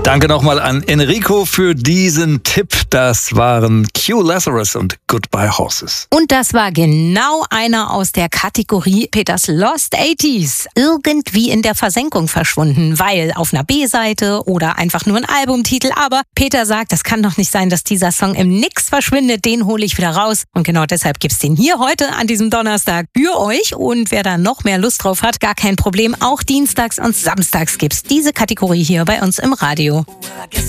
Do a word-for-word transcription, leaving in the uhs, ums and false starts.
Danke nochmal an Enrico für diesen Tipp. Das waren Q Lazarus und Goodbye Horses. Und das war genau einer aus der Kategorie Peters Lost achtziger. Irgendwie in der Versenkung verschwunden, weil auf einer B-Seite oder einfach nur ein Albumtitel. Aber Peter sagt, das kann doch nicht sein, dass dieser Song im Nix verschwindet. Den hole ich wieder raus. Und genau deshalb gibt's den hier heute an diesem Donnerstag für euch. Und wer da noch mehr Lust drauf hat, gar kein Problem. Auch dienstags und samstags gibt's diese Kategorie hier bei uns im Radio.